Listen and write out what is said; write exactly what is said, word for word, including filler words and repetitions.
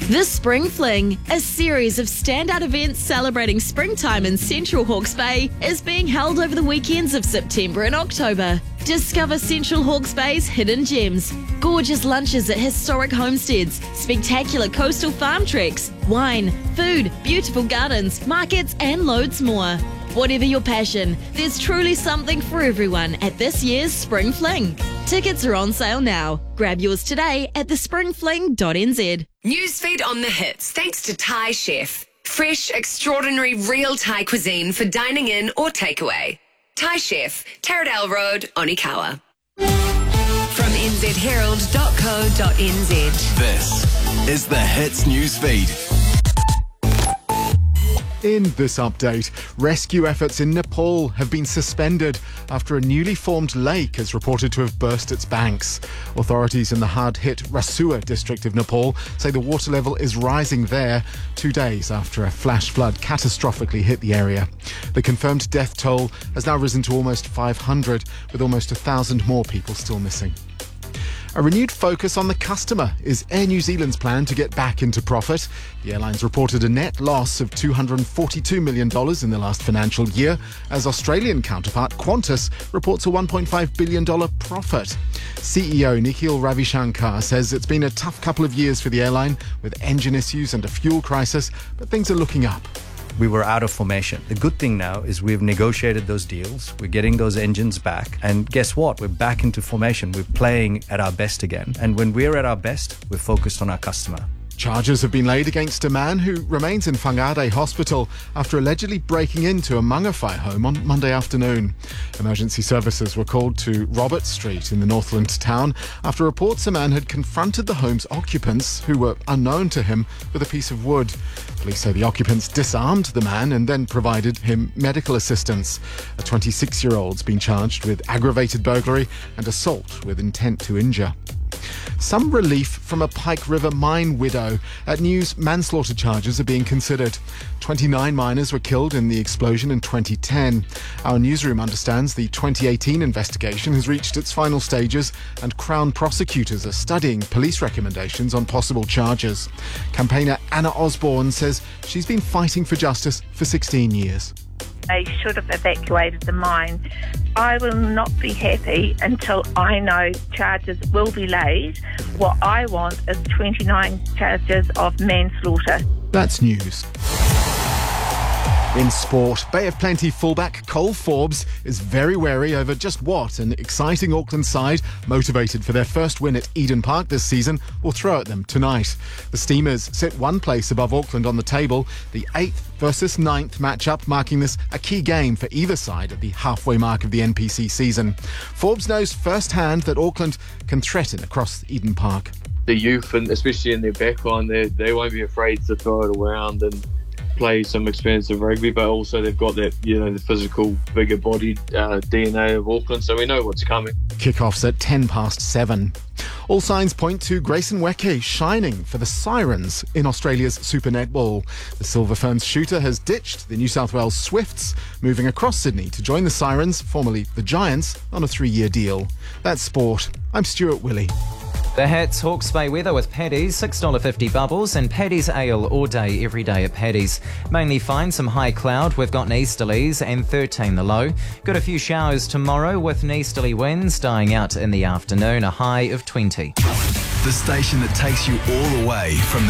The Spring Fling, a series of standout events celebrating springtime in Central Hawke's Bay, is being held over the weekends of September and October. Discover Central Hawke's Bay's hidden gems, gorgeous lunches at historic homesteads, spectacular coastal farm treks, wine, food, beautiful gardens, markets and loads more. Whatever your passion, there's truly something for everyone at this year's Spring Fling. Tickets are on sale now. Grab yours today at the spring fling dot n z. Newsfeed on the hits thanks to Thai Chef. Fresh, extraordinary, real Thai cuisine for dining in or takeaway. Thai Chef, Taradale Road, Onikawa. From n z herald dot co dot n z. This is the Hits Newsfeed. In this update, rescue efforts in Nepal have been suspended after a newly formed lake is reported to have burst its banks. Authorities in the hard-hit Rasua district of Nepal say the water level is rising there two days after a flash flood catastrophically hit the area. The confirmed death toll has now risen to almost five hundred, with almost a thousand more people still missing. A renewed focus on the customer is Air New Zealand's plan to get back into profit. The airlines reported a net loss of two hundred forty-two million dollars in the last financial year, as Australian counterpart Qantas reports a one point five billion dollars profit. C E O Nikhil Ravishankar says it's been a tough couple of years for the airline, with engine issues and a fuel crisis, but things are looking up. We were out of formation. The good thing now is we've negotiated those deals. We're getting those engines back. And guess what? We're back into formation. We're playing at our best again. And when we're at our best, we're focused on our customer. Charges have been laid against a man who remains in Whangarei Hospital after allegedly breaking into a Mangawhai home on Monday afternoon. Emergency services were called to Robert Street in the Northland town after reports a man had confronted the home's occupants, who were unknown to him, with a piece of wood. Police say the occupants disarmed the man and then provided him medical assistance. A twenty-six-year-old's been charged with aggravated burglary and assault with intent to injure. Some relief from a Pike River mine widow. At News, manslaughter charges are being considered. twenty-nine miners were killed in the explosion in twenty ten. Our newsroom understands the twenty eighteen investigation has reached its final stages and Crown prosecutors are studying police recommendations on possible charges. Campaigner Anna Osborne says she's been fighting for justice for sixteen years. They should have evacuated the mine. I will not be happy until I know charges will be laid. What I want is twenty-nine charges of manslaughter. That's news. In sport, Bay of Plenty fullback Cole Forbes is very wary over just what an exciting Auckland side, motivated for their first win at Eden Park this season, will throw at them tonight. The Steamers sit one place above Auckland on the table, the eighth versus ninth matchup, marking this a key game for either side at the halfway mark of the N P C season. Forbes knows firsthand that Auckland can threaten across Eden Park. The youth, and especially in their backline, they they won't be afraid to throw it around and play some expensive rugby, but also they've got that, you know, the physical, bigger bodied uh, D N A of Auckland, so we know what's coming. Kickoffs at ten past seven. All signs point to Grayson Weke shining for the Sirens in Australia's Super Netball. The Silver Ferns shooter has ditched the New South Wales Swifts, moving across Sydney to join the Sirens, formerly the Giants, on a three-year deal. That's sport. I'm Stuart Willey. The Hits Hawke's Bay weather with Paddy's, six dollars fifty bubbles, and Paddy's Ale all day, every day at Paddy's. Mainly fine, some high cloud, we've got easterlies and thirteen the low. Got a few showers tomorrow with easterly winds dying out in the afternoon, a high of twenty. The station that takes you all the way from the